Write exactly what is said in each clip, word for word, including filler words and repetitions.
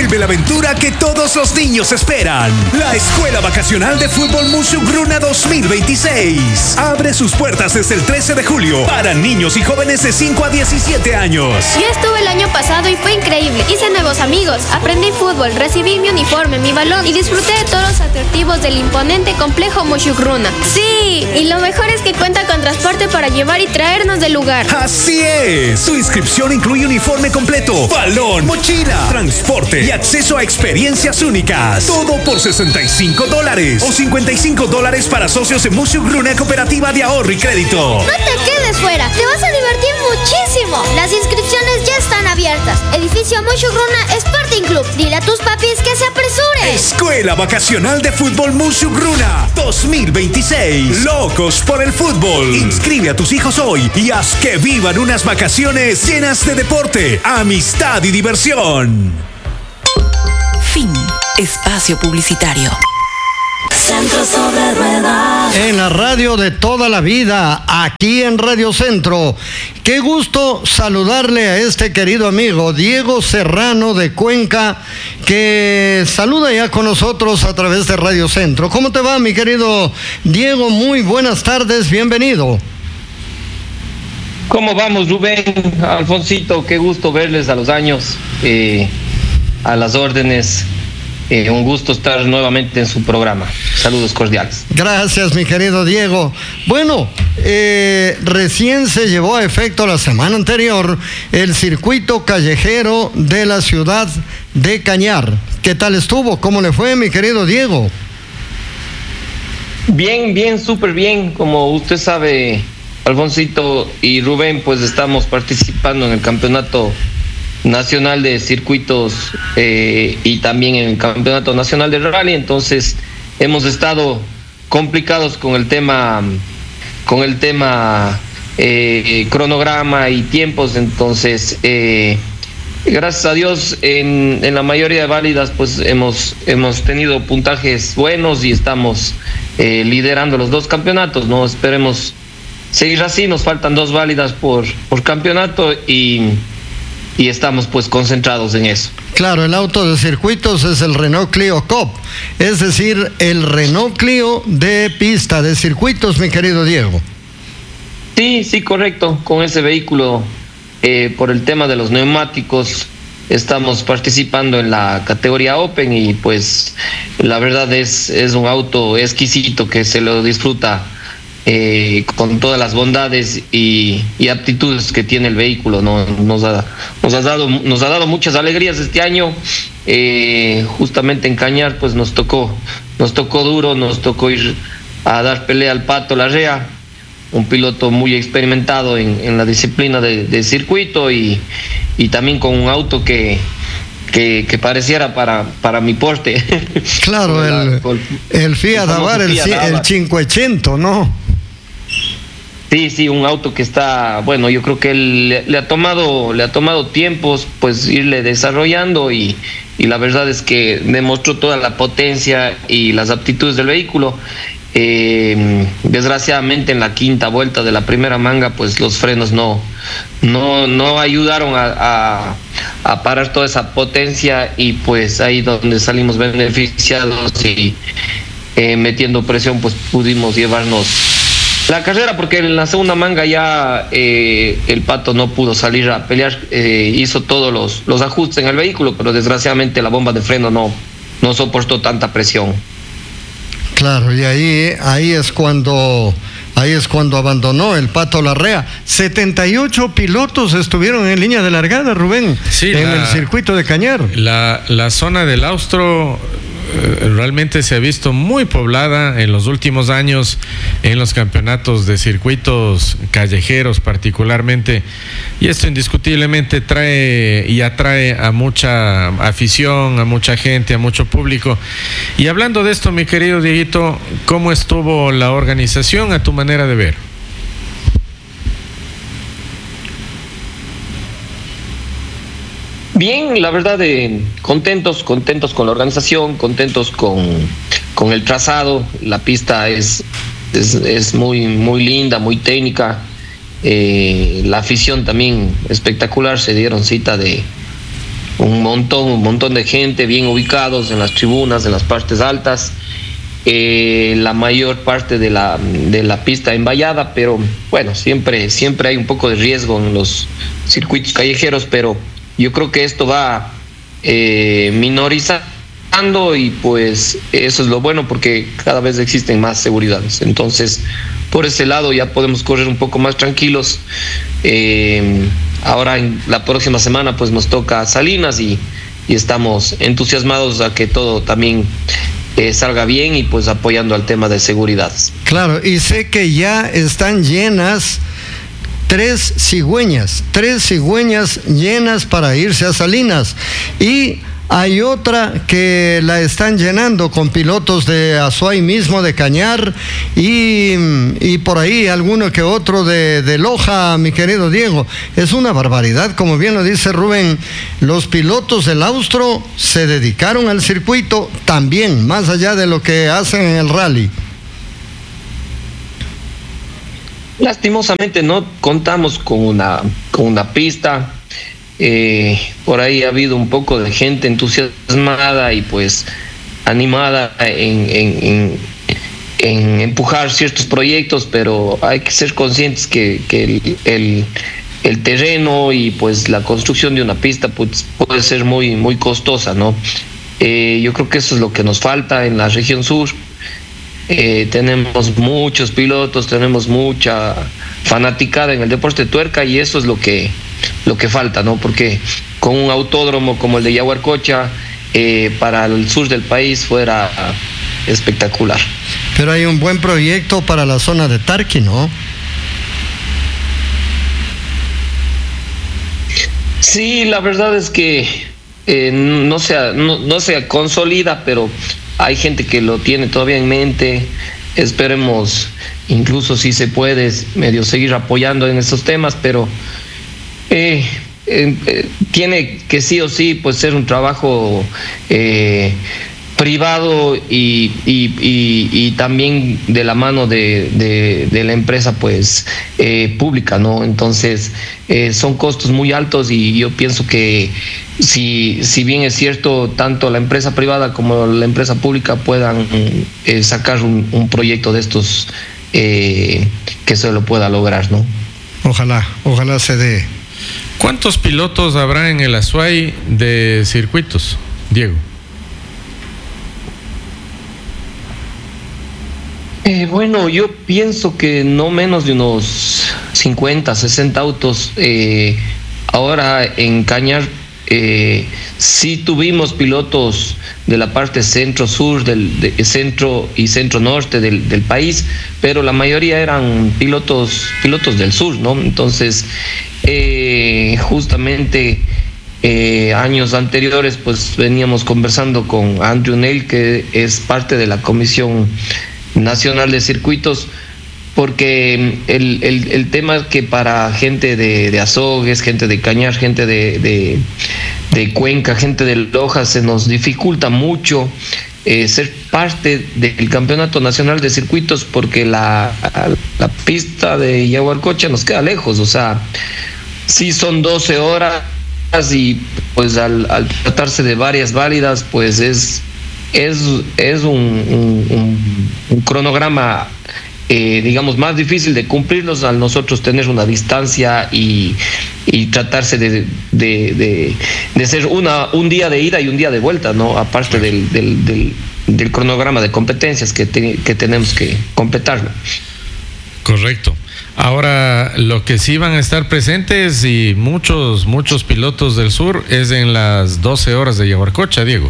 Vive la aventura que todos los niños esperan. La Escuela Vacacional de Fútbol Musugruna dos mil veintiséis abre sus puertas desde el trece de julio para niños y jóvenes de cinco a diecisiete años. Yo estuve el año pasado y fue increíble. Hice nuevos amigos, aprendí fútbol, recibí mi uniforme, mi balón y disfruté de todos los atractivos del imponente complejo Musugruna. Sí, y lo mejor es que cuenta con transporte para llevar y traernos del lugar. Así es. Su inscripción incluye uniforme completo, balón, mochila, transporte y acceso a experiencias únicas. Todo por sesenta y cinco dólares o cincuenta y cinco dólares para socios de Musugruna Cooperativa de Ahorro y Crédito. No te quedes fuera, te vas a divertir muchísimo. Las inscripciones ya están abiertas. Edificio Musugruna Sporting Club. Dile a tus papis que se apresuren. Escuela Vacacional de Fútbol Musugruna dos mil veintiséis. Locos por el fútbol. Inscribe a tus hijos hoy y haz que vivan unas vacaciones llenas de deporte, amistad y diversión. Fin. Espacio publicitario. Centro Sobre Ruedas. En la radio de toda la vida, aquí en Radio Centro. Qué gusto saludarle a este querido amigo Diego Serrano de Cuenca, que saluda ya con nosotros a través de Radio Centro. ¿Cómo te va, mi querido Diego? Muy buenas tardes, bienvenido. ¿Cómo vamos, Rubén? Alfonsito, qué gusto verles a los años, eh, a las órdenes. Eh, un gusto estar nuevamente en su programa. Saludos cordiales. Gracias, mi querido Diego. Bueno, eh, recién se llevó a efecto la semana anterior el circuito callejero de la ciudad de Cañar. ¿Qué tal estuvo? ¿Cómo le fue, mi querido Diego? Bien, bien, súper bien. Como usted sabe, Alfonsito y Rubén, pues estamos participando en el campeonato nacional de circuitos eh, y también en el campeonato nacional de rally. Entonces hemos estado complicados con el tema con el tema eh, cronograma y tiempos. Entonces eh, gracias a Dios en, en la mayoría de válidas pues hemos hemos tenido puntajes buenos y estamos eh, liderando los dos campeonatos, no esperemos seguir así. Nos faltan dos válidas por por campeonato y y estamos pues concentrados en eso. Claro, el auto de circuitos es el Renault Clio Cup, es decir, el Renault Clio de pista, de circuitos, mi querido Diego. Sí, sí, correcto. Con ese vehículo, eh, por el tema de los neumáticos, estamos participando en la categoría Open y pues la verdad es, es un auto exquisito que se lo disfruta Eh, con todas las bondades y, y aptitudes que tiene el vehículo, ¿no? Nos ha, nos ha dado, nos ha dado muchas alegrías este año. Eh, justamente en Cañar, pues nos tocó, nos tocó duro, nos tocó ir a dar pelea al Pato Larrea, un piloto muy experimentado en, en la disciplina de, de circuito y, y también con un auto que Que, que pareciera para, para mi porte. Claro, el, el Fiat Abarth, el, el cincuecento, ¿no? Sí, sí, un auto que está, bueno, yo creo que él le, le ha tomado, le ha tomado tiempos, pues irle desarrollando y, y la verdad es que demostró toda la potencia y las aptitudes del vehículo. Eh, desgraciadamente en la quinta vuelta de la primera manga, pues los frenos no, no, no ayudaron a, a, a parar toda esa potencia y pues ahí donde salimos beneficiados y eh, metiendo presión, pues pudimos llevarnos la carrera, porque en la segunda manga ya eh, el Pato no pudo salir a pelear, eh, hizo todos los, los ajustes en el vehículo, pero desgraciadamente la bomba de freno no, no soportó tanta presión. Claro, y ahí, ahí es cuando, ahí es cuando abandonó el Pato Larrea. setenta y ocho pilotos estuvieron en línea de largada, Rubén, sí, en la, el circuito de Cañar. La, la zona del Austro realmente se ha visto muy poblada en los últimos años en los campeonatos de circuitos callejeros particularmente, y esto indiscutiblemente trae y atrae a mucha afición, a mucha gente, a mucho público. Y hablando de esto, mi querido Dieguito, ¿cómo estuvo la organización a tu manera de ver? Bien, la verdad, eh, contentos, contentos con la organización, contentos con, con el trazado. La pista es, es, es muy, muy linda, muy técnica. Eh, la afición también espectacular, se dieron cita de, un montón, un montón de gente bien ubicados en las tribunas, en las partes altas. Eh, la mayor parte de la, de la pista envallada, pero bueno, siempre, siempre hay un poco de riesgo en los circuitos callejeros, pero yo creo que esto va eh, minorizando y pues eso es lo bueno porque cada vez existen más seguridades. Entonces, por ese lado ya podemos correr un poco más tranquilos. Eh, ahora en la próxima semana pues nos toca Salinas y, y estamos entusiasmados a que todo también Eh, salga bien y pues apoyando al tema de seguridad. Claro, y sé que ya están llenas tres cigüeñas, tres cigüeñas llenas para irse a Salinas. Y hay otra que la están llenando con pilotos de Azuay mismo, de Cañar, y, y por ahí alguno que otro de, de Loja, mi querido Diego. Es una barbaridad, como bien lo dice Rubén. Los pilotos del Austro se dedicaron al circuito también, más allá de lo que hacen en el rally. Lastimosamente no contamos con una, con una pista. Eh, por ahí ha habido un poco de gente entusiasmada y pues animada en, en, en, en empujar ciertos proyectos, pero hay que ser conscientes que, que el, el, el terreno y pues la construcción de una pista pues, puede ser muy, muy costosa, ¿no? Eh, yo creo que eso es lo que nos falta en la región sur. Eh, tenemos muchos pilotos, tenemos mucha fanaticada en el deporte de tuerca y eso es lo que lo que falta, ¿no? Porque con un autódromo como el de Yaguarcocha eh, para el sur del país fuera espectacular. Pero hay un buen proyecto para la zona de Tarqui, ¿no? Sí, la verdad es que eh, no se no, no se consolida, pero hay gente que lo tiene todavía en mente. Esperemos, incluso si se puede, medio seguir apoyando en estos temas, pero eh, eh, eh, tiene que sí o sí pues ser un trabajo eh, privado y, y, y, y también de la mano de, de, de la empresa pues eh, pública, ¿no? Entonces eh, son costos muy altos y yo pienso que si, si bien es cierto tanto la empresa privada como la empresa pública puedan eh, sacar un, un proyecto de estos eh, que se lo pueda lograr, ¿no? Ojalá, ojalá se dé. ¿Cuántos pilotos habrá en el Azuay de circuitos, Diego? Eh, bueno, yo pienso que no menos de unos cincuenta, sesenta autos. Eh, ahora en Cañar eh, sí tuvimos pilotos de la parte centro-sur, del de centro y centro-norte del, del país, pero la mayoría eran pilotos, pilotos del sur, ¿no? Entonces, eh, justamente eh, años anteriores, pues veníamos conversando con Andrew Neil, que es parte de la Comisión Nacional de Circuitos, porque el, el, el tema es que para gente de, de Azogues, gente de Cañar, gente de, de, de Cuenca, gente de Loja, se nos dificulta mucho eh, ser parte del Campeonato Nacional de Circuitos porque la, la pista de Yaguarcocha nos queda lejos, o sea, sí son doce horas y pues al, al tratarse de varias válidas, pues es es, es un, un, un, un cronograma Eh, digamos más difícil de cumplirlos al nosotros tener una distancia y, y tratarse de, de, de, de ser una, un día de ida y un día de vuelta, ¿no? Aparte del, del, del, del cronograma de competencias que, te, que tenemos que completarlo. Correcto. Ahora, lo que sí van a estar presentes y muchos, muchos pilotos del sur es en las doce horas de Yaguarcocha, Diego.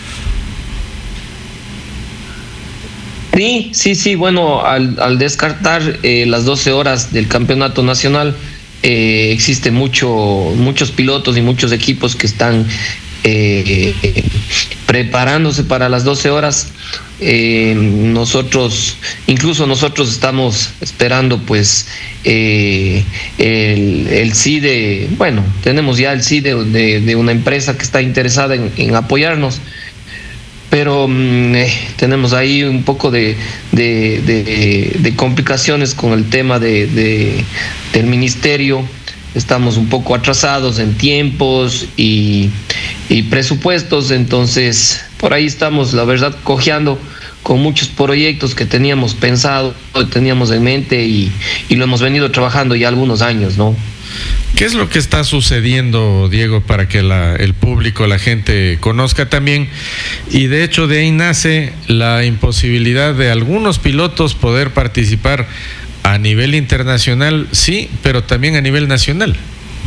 Sí, sí, sí, bueno, al, al descartar eh, las doce horas del campeonato nacional, eh, existe mucho, muchos pilotos y muchos equipos que están eh, preparándose para las doce horas. Eh, nosotros, incluso nosotros estamos esperando pues eh, el, el sí de, bueno, tenemos ya el sí de, de, de una empresa que está interesada en, en apoyarnos. Pero eh, tenemos ahí un poco de, de, de, de complicaciones con el tema de, de, del ministerio. Estamos un poco atrasados en tiempos y, y presupuestos. Entonces, por ahí estamos, la verdad, cojeando con muchos proyectos que teníamos pensado, teníamos en mente y, y lo hemos venido trabajando ya algunos años, ¿no? ¿Qué es lo que está sucediendo, Diego, para que la, el público, la gente conozca también? Y de hecho de ahí nace la imposibilidad de algunos pilotos poder participar a nivel internacional, sí, pero también a nivel nacional.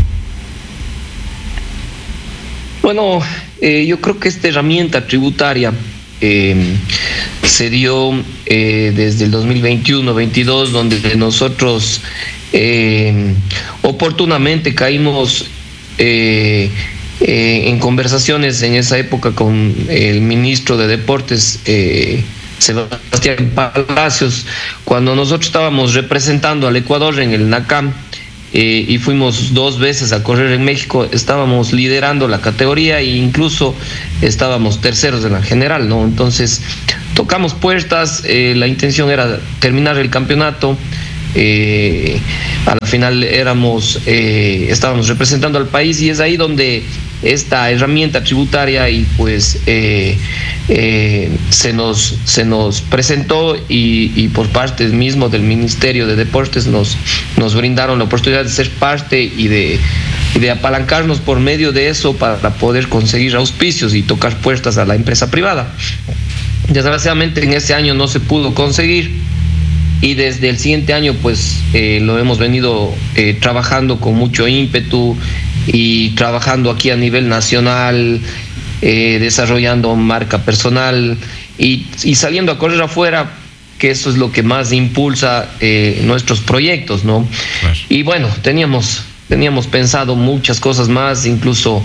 Bueno, eh, yo creo que esta herramienta tributaria eh, se dio eh, desde el dos mil veintiuno veintidós, donde nosotros eh, oportunamente caímos eh, eh, en conversaciones en esa época con el ministro de Deportes, eh, Sebastián Palacios, cuando nosotros estábamos representando al Ecuador en el NACAM. Eh, y fuimos dos veces a correr en México, estábamos liderando la categoría e incluso estábamos terceros en la general, ¿no? Entonces tocamos puertas, eh, la intención era terminar el campeonato, eh, a la final éramos, eh, estábamos representando al país y es ahí donde esta herramienta tributaria y pues eh, eh, se nos se nos presentó y, y por parte mismo del Ministerio de Deportes nos nos brindaron la oportunidad de ser parte y de y de apalancarnos por medio de eso para poder conseguir auspicios y tocar puertas a la empresa privada. Desgraciadamente en ese año no se pudo conseguir y desde el siguiente año pues eh, lo hemos venido eh, trabajando con mucho ímpetu y trabajando aquí a nivel nacional, eh, desarrollando marca personal y, y saliendo a correr afuera, que eso es lo que más impulsa eh, nuestros proyectos, ¿no? Claro. Y bueno, teníamos teníamos pensado muchas cosas más, incluso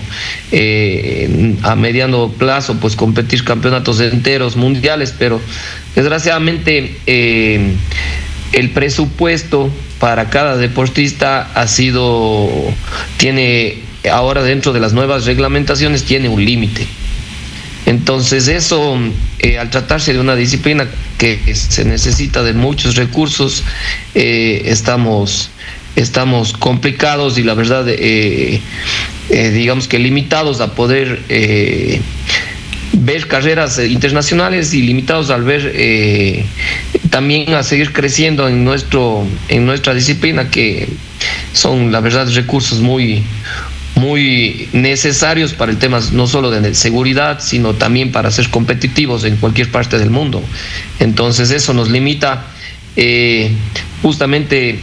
eh, a mediano plazo, pues competir campeonatos enteros mundiales, pero desgraciadamente eh, el presupuesto para cada deportista ha sido, tiene ahora dentro de las nuevas reglamentaciones, tiene un límite. Entonces eso, eh, al tratarse de una disciplina que se necesita de muchos recursos, eh, estamos, estamos complicados y la verdad, eh, eh, digamos que limitados a poder eh, ver carreras internacionales y limitados al ver eh, también a seguir creciendo en nuestro en nuestra disciplina, que son la verdad recursos muy muy necesarios para el tema no solo de seguridad, sino también para ser competitivos en cualquier parte del mundo. Entonces eso nos limita. Eh, justamente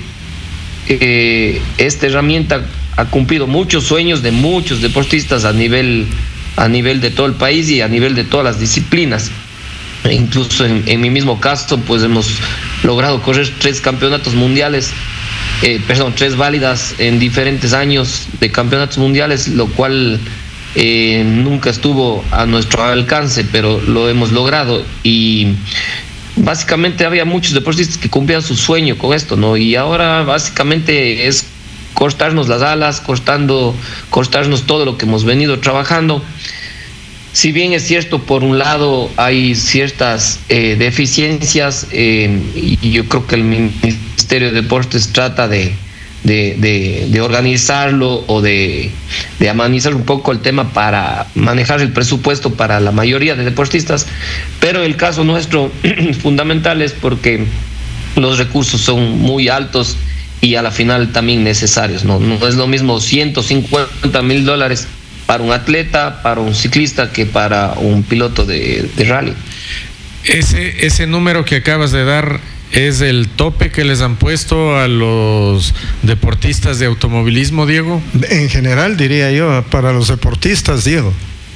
eh, esta herramienta ha cumplido muchos sueños de muchos deportistas a nivel a nivel de todo el país y a nivel de todas las disciplinas. E incluso en, en mi mismo caso, pues hemos logrado correr tres campeonatos mundiales, eh, perdón, tres válidas en diferentes años de campeonatos mundiales, lo cual eh, nunca estuvo a nuestro alcance, pero lo hemos logrado. Y básicamente había muchos deportistas que cumplían su sueño con esto, ¿no? Y ahora básicamente es cortarnos las alas, cortando, cortarnos todo lo que hemos venido trabajando. Si bien es cierto, por un lado hay ciertas eh, deficiencias, eh, y yo creo que el Ministerio de Deportes trata de, de, de, de organizarlo o de, de amenizar un poco el tema para manejar el presupuesto para la mayoría de deportistas, pero el caso nuestro fundamental es porque los recursos son muy altos y a la final también necesarios, ¿no? No es lo mismo ciento cincuenta mil dólares para un atleta, para un ciclista, que para un piloto de, de rally. Ese, ese número que acabas de dar es el tope que les han puesto a los deportistas de automovilismo, Diego. En general, diría yo, para los deportistas, Diego.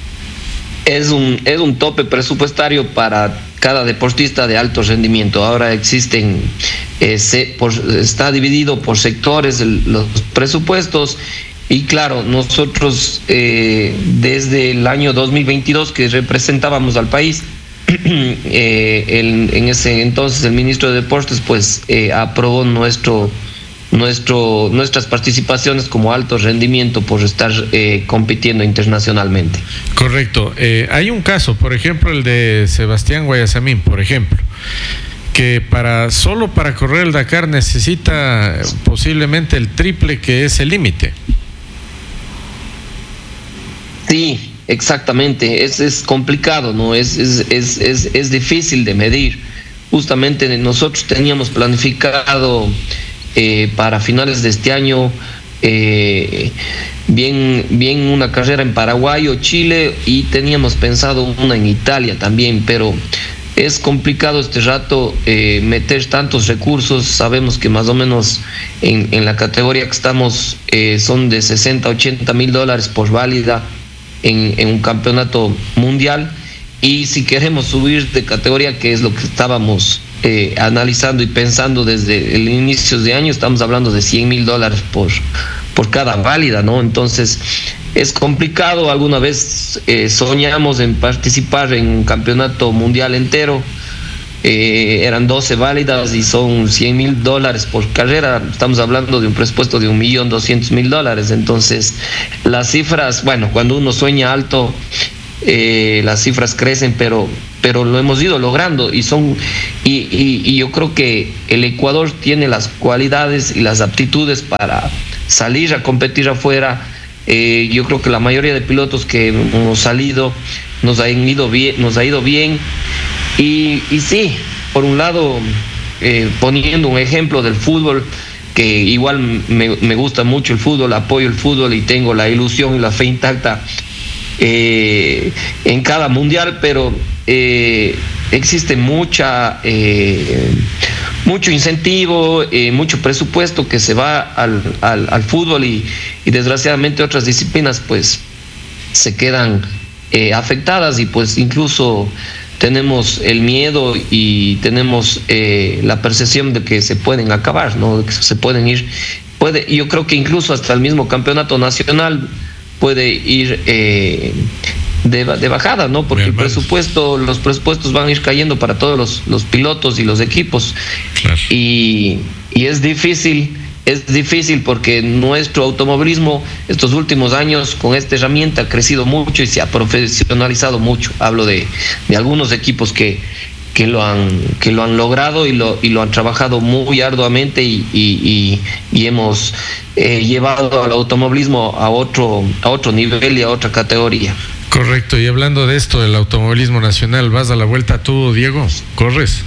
Es un, es un tope presupuestario para cada deportista de alto rendimiento. Ahora existen, eh, se, por, está dividido por sectores el, los presupuestos. Y claro, nosotros eh, desde el año dos mil veintidós que representábamos al país, eh, el, en ese entonces el ministro de Deportes pues eh, aprobó nuestro, nuestro, nuestras participaciones como alto rendimiento por estar eh, compitiendo internacionalmente. Correcto. Eh, hay un caso, por ejemplo, el de Sebastián Guayasamín, por ejemplo, que para solo para correr el Dakar necesita posiblemente el triple que es el límite. Sí, exactamente, es, es complicado, ¿no? Es, es, es, es, es difícil de medir. Justamente nosotros teníamos planificado eh, para finales de este año eh, bien, bien una carrera en Paraguay o Chile, y teníamos pensado una en Italia también, pero es complicado este rato eh, meter tantos recursos. Sabemos que más o menos en, en la categoría que estamos eh, son de sesenta, ochenta mil dólares por válida en, en un campeonato mundial, y si queremos subir de categoría, que es lo que estábamos eh, analizando y pensando desde el inicio de año, estamos hablando de cien mil dólares por, por cada válida, ¿no? Entonces es complicado. Alguna vez eh, soñamos en participar en un campeonato mundial entero, eh, eran doce válidas y son cien mil dólares por carrera. Estamos hablando de un presupuesto de un millón doscientos mil dólares. Entonces las cifras, bueno, cuando uno sueña alto, eh, las cifras crecen, pero pero lo hemos ido logrando, y son y, y, y yo creo que el Ecuador tiene las cualidades y las aptitudes para salir a competir afuera. Eh, yo creo que la mayoría de pilotos que hemos salido nos ha ido bien, nos ha ido bien, y, y sí, por un lado, eh, poniendo un ejemplo del fútbol, que igual me, me gusta mucho el fútbol, apoyo el fútbol y tengo la ilusión y la fe intacta eh, en cada mundial, pero eh, existe mucha eh, mucho incentivo, eh, mucho presupuesto que se va al, al, al fútbol, y, y desgraciadamente otras disciplinas pues se quedan eh, afectadas, y pues incluso tenemos el miedo y tenemos eh, la percepción de que se pueden acabar, ¿no? De que se pueden ir, puede, yo creo que incluso hasta el mismo campeonato nacional puede ir eh, de, de bajada, ¿no? Porque el presupuesto, los presupuestos van a ir cayendo para todos los, los pilotos y los equipos. Claro. Y, y es difícil, es difícil porque nuestro automovilismo estos últimos años con esta herramienta ha crecido mucho y se ha profesionalizado mucho. Hablo de, de algunos equipos que, que lo han, que lo han logrado y lo, y lo han trabajado muy arduamente, y, y, y, y hemos eh, llevado al automovilismo a otro, a otro nivel y a otra categoría. Correcto, y hablando de esto, del automovilismo nacional, ¿vas a la vuelta tú, Diego? ¿Corres?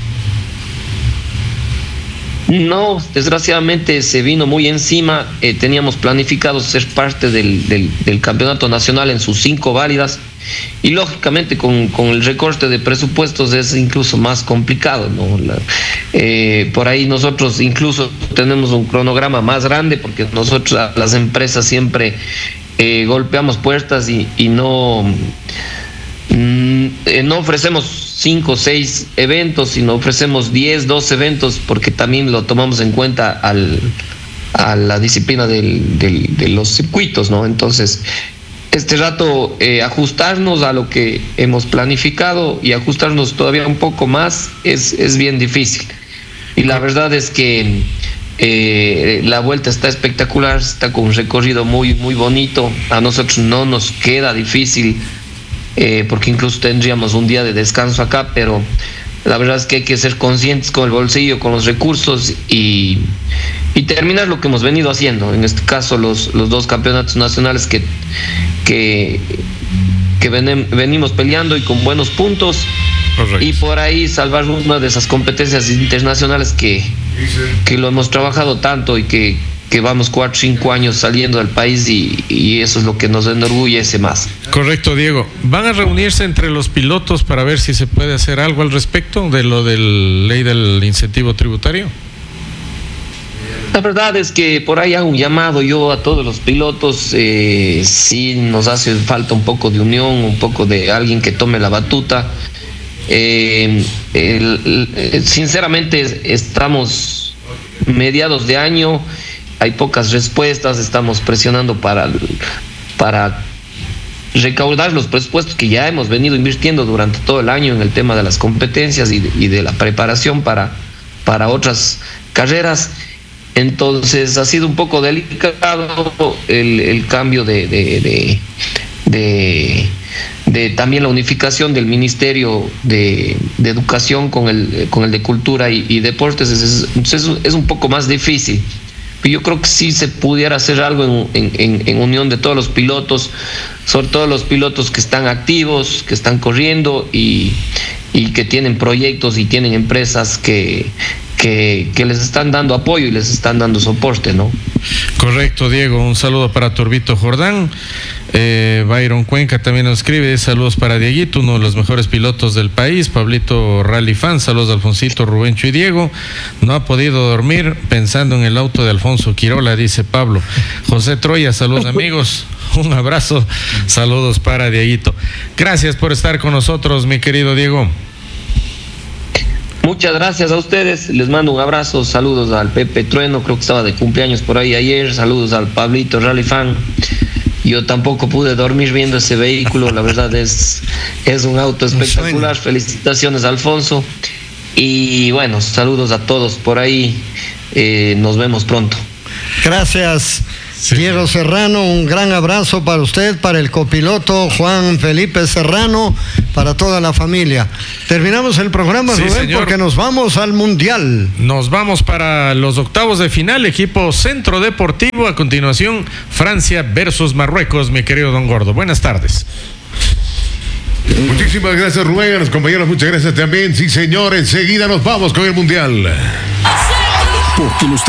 No, desgraciadamente se vino muy encima. Eh, teníamos planificado ser parte del, del, del campeonato nacional en sus cinco válidas, y lógicamente con, con el recorte de presupuestos es incluso más complicado, ¿no? La, eh, por ahí nosotros incluso tenemos un cronograma más grande, porque nosotros, las empresas, siempre eh, golpeamos puertas y, y no, mm, eh, no ofrecemos cinco o seis eventos, sino ofrecemos diez, doce eventos, porque también lo tomamos en cuenta al, a la disciplina del, del, de los circuitos, ¿no? Entonces, este rato eh, ajustarnos a lo que hemos planificado y ajustarnos todavía un poco más es, es bien difícil. Y la verdad es que eh, la vuelta está espectacular, está con un recorrido muy, muy bonito. A nosotros no nos queda difícil, eh, porque incluso tendríamos un día de descanso acá, pero la verdad es que hay que ser conscientes con el bolsillo, con los recursos, y, y terminar lo que hemos venido haciendo. En este caso, los, los dos campeonatos nacionales que, que, que ven, venimos peleando y con buenos puntos. Correcto. Y por ahí salvar una de esas competencias internacionales que, que lo hemos trabajado tanto, y que, que vamos cuatro o cinco años saliendo del país, y, y eso es lo que nos enorgullece más. Correcto, Diego. ¿Van a reunirse entre los pilotos para ver si se puede hacer algo al respecto de lo de la ley del incentivo tributario? La verdad es que por ahí hago un llamado yo a todos los pilotos. Eh, sí nos hace falta un poco de unión, un poco de alguien que tome la batuta. Eh, el, el, sinceramente estamos mediados de año, hay pocas respuestas, estamos presionando para, para recaudar los presupuestos que ya hemos venido invirtiendo durante todo el año en el tema de las competencias y de, y de la preparación para, para otras carreras. Entonces ha sido un poco delicado el, el cambio de, de, de, de, de también la unificación del Ministerio de, de Educación con el, con el de Cultura y, y Deportes. Es, es, es un poco más difícil, yo creo que sí se pudiera hacer algo en, en, en unión de todos los pilotos, sobre todo los pilotos que están activos, que están corriendo y, y que tienen proyectos y tienen empresas que, que, que les están dando apoyo y les están dando soporte, ¿no? Correcto, Diego. Un saludo para Turbito Jordán. Eh, Byron Cuenca también nos escribe, saludos para Dieguito, uno de los mejores pilotos del país. Pablito Rally Fan, saludos a Alfonsito, Rubencho y Diego. No ha podido dormir pensando en el auto de Alfonso Quirola, dice Pablo. José Troya, saludos amigos, un abrazo, saludos para Dieguito. Gracias por estar con nosotros, mi querido Diego. Muchas gracias a ustedes, les mando un abrazo, saludos al Pepe Trueno, creo que estaba de cumpleaños por ahí ayer, saludos al Pablito Rally Fan. Yo tampoco pude dormir viendo ese vehículo, la verdad es, es un auto espectacular, felicitaciones Alfonso, y bueno, saludos a todos por ahí, eh, nos vemos pronto. Gracias. Sí. Diego Serrano, un gran abrazo para usted, para el copiloto Juan Felipe Serrano, para toda la familia. Terminamos el programa, Sí, Rubén, señor. porque nos vamos al Mundial. Nos vamos para los octavos de final, equipo Centro Deportivo. A continuación, Francia versus Marruecos, mi querido Don Gordo. Buenas tardes. Muchísimas gracias, Rubén, a los compañeros, muchas gracias también. Sí, señor, enseguida nos vamos con el Mundial. Porque los